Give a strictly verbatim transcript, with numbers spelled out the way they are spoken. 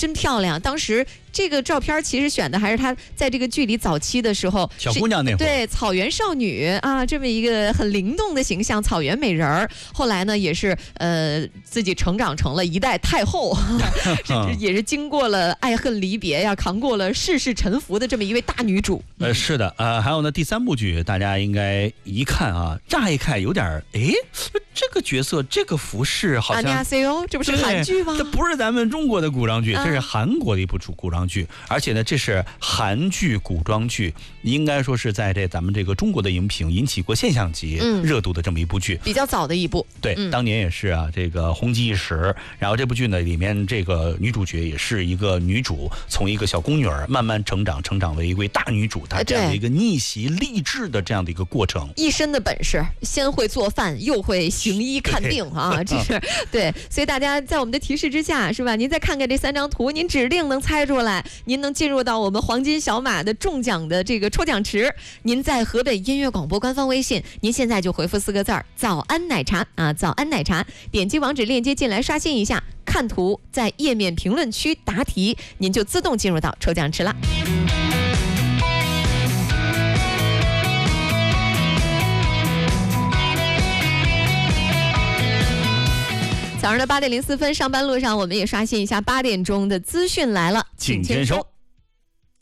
真漂亮。当时这个照片其实选的还是她在这个剧里早期的时候， 小姑娘那会儿， 对，草原少女啊，这么一个很灵动的形象，草原美人儿。后来呢，也是呃自己成长成了一代太后，也是经过了爱恨离别呀，扛过了世事沉浮的这么一位大女主。 呃，是的，呃，还有呢，第三部剧大家应该一看啊，乍一看有点，哎，这个角色这个服饰好像， 啊 C O， 这不是韩剧吗？ 这不是咱们中国的古装剧， 啊、 这是韩国的一部古装剧，而且呢，这是韩剧古装剧，应该说是在这咱们这个中国的荧屏引起过现象级热度的这么一部剧， 嗯、比较早的一部。 对、嗯，当年也是啊，这个红极一时。然后这部剧呢，里面这个女主角也是一个女主，从一个小宫女儿慢慢成长，成长为一位大女主，她这样的一个逆袭励志的这样的一个过程。 一身的本事，先会做饭，又会行医看病啊，这是对。所以大家在我们的提示之下，是吧？您再看看这三张图，您指定能猜出来，您能进入到我们黄金小马的中奖的这个抽奖池。您在河北音乐广播官方微信，您现在就回复四个字儿“早安奶茶”啊，早安奶茶，点击网址链接进来刷新一下，看图，在页面评论区答题，您就自动进入到抽奖池了。早上的八点零四分，上班路上我们也刷新一下八点钟的资讯来了， 请签收。